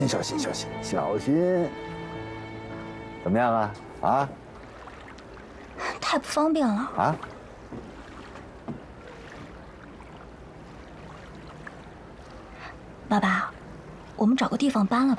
小心，小心，小心！怎么样啊？啊？ 太不方便了啊？ 爸爸，我们找个地方搬了吧。